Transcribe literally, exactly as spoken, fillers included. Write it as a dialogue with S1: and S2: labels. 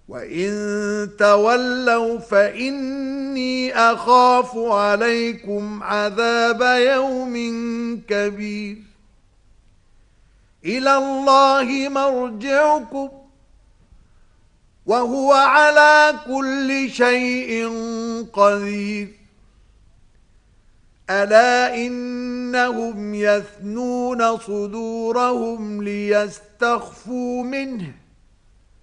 S1: وَإِن تَوَلَّوْا فَإِنِّي أَخَافُ عَلَيْكُمْ عَذَابَ يَوْمٍ كَبِيرٍ إِلَى اللَّهِ مَرْجِعُكُمْ وَهُوَ عَلَى كُلِّ شَيْءٍ قَدِيرٌ أَلَا إِنَّهُمْ يَثْنُونَ صُدُورَهُمْ لِيَسْتَخْفُوا مِنْهُ